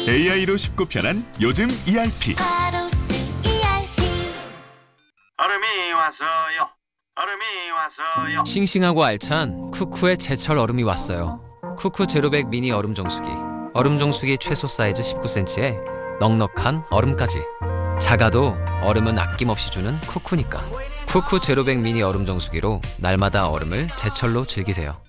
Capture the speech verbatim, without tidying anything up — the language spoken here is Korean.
에이아이로 쉽고 편한 요즘 이알피. 얼음이 왔어요. 얼음이 왔어요. 싱싱하고 알찬 쿠쿠의 제철 얼음이 왔어요. 쿠쿠 제로백 미니 얼음 정수기. 얼음 정수기 최소 사이즈 십구 센티미터에 넉넉한 얼음까지. 작아도 얼음은 아낌없이 주는 쿠쿠니까. 쿠쿠 제로백 미니 얼음 정수기로 날마다 얼음을 제철로 즐기세요.